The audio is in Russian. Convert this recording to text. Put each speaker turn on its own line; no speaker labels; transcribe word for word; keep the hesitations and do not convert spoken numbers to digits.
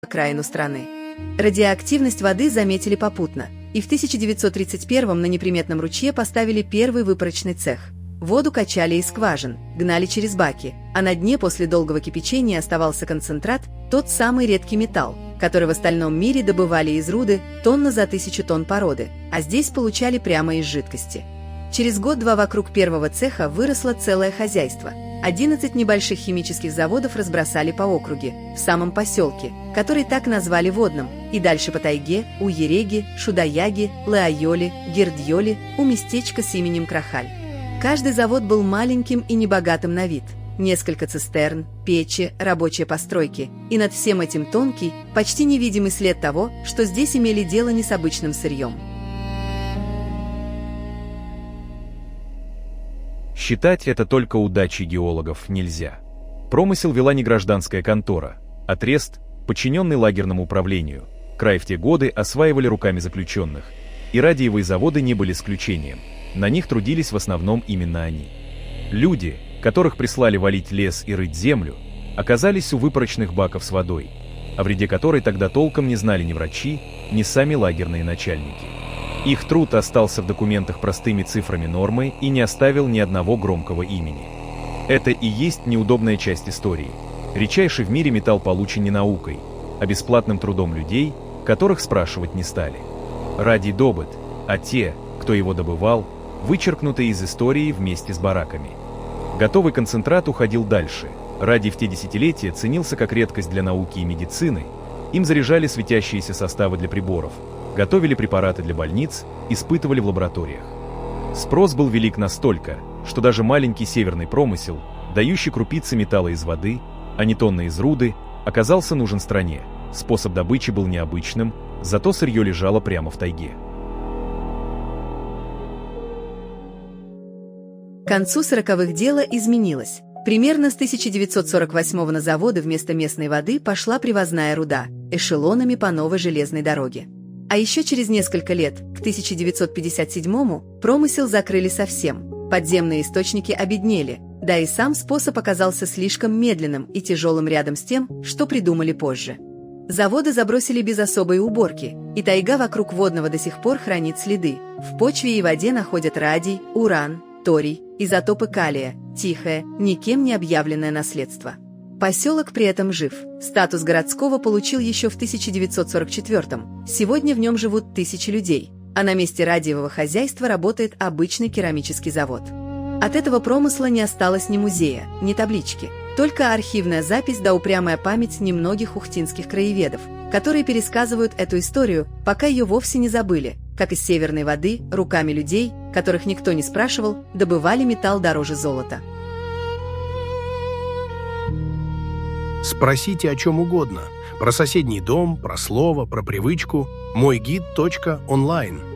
окраину страны. Радиоактивность воды заметили попутно, и в тысяча девятьсот тридцать первом на неприметном ручье поставили первый выпарочный цех. Воду качали из скважин, гнали через баки, а на дне после долгого кипячения оставался концентрат, тот самый редкий металл, который в остальном мире добывали из руды тонна за тысячу тонн породы, а здесь получали прямо из жидкости. Через год-два вокруг первого цеха выросло целое хозяйство. одиннадцать небольших химических заводов разбросали по округе, в самом поселке, который так назвали Водным, и дальше по тайге, у Ереги, Шудаяги, Лаайоли, Гердьоли, у местечка с именем Крахаль. Каждый завод был маленьким и небогатым на вид. Несколько цистерн, печи, рабочие постройки, и над всем этим тонкий, почти невидимый след того, что здесь имели дело не с обычным сырьем.
Считать это только удачей геологов нельзя. Промысел вела не гражданская контора, а трест, подчиненный лагерному управлению. Край в те годы осваивали руками заключенных, и радиевые заводы не были исключением. На них трудились в основном именно они. Люди, которых прислали валить лес и рыть землю, оказались у выпарочных баков с водой, о вреде которой тогда толком не знали ни врачи, ни сами лагерные начальники. Их труд остался в документах простыми цифрами нормы и не оставил ни одного громкого имени. Это и есть неудобная часть истории. Редчайший в мире металл получен не наукой, а бесплатным трудом людей, которых спрашивать не стали. Радий добыт, а те, кто его добывал, вычеркнуты из истории вместе с бараками. Готовый концентрат уходил дальше. Радий в те десятилетия ценился как редкость для науки и медицины. Им заряжали светящиеся составы для приборов, готовили препараты для больниц, испытывали в лабораториях. Спрос был велик настолько, что даже маленький северный промысел, дающий крупицы металла из воды, а не тонны из руды, оказался нужен стране. Способ добычи был необычным, зато сырье лежало прямо в тайге.
К концу сороковых дело изменилось. Примерно с тысяча девятьсот сорок восьмого на заводы вместо местной воды пошла привозная руда, эшелонами по новой железной дороге. А еще через несколько лет, к тысяча девятьсот пятьдесят седьмому, промысел закрыли совсем. Подземные источники обеднели, да и сам способ оказался слишком медленным и тяжелым рядом с тем, что придумали позже. Заводы забросили без особой уборки, и тайга вокруг Водного до сих пор хранит следы. В почве и воде находят радий, уран, торий, изотопы калия, тихое, никем не объявленное наследство. Поселок при этом жив. Статус городского получил еще в тысяча девятьсот сорок четвёртом. Сегодня в нем живут тысячи людей, а на месте радиевого хозяйства работает обычный керамический завод. От этого промысла не осталось ни музея, ни таблички, только архивная запись да упрямая память немногих ухтинских краеведов, которые пересказывают эту историю, пока ее вовсе не забыли, как из северной воды, руками людей, которых никто не спрашивал, добывали металл дороже золота.
Спросите о чем угодно. Про соседний дом, про слово, про привычку. мой гид точка онлайн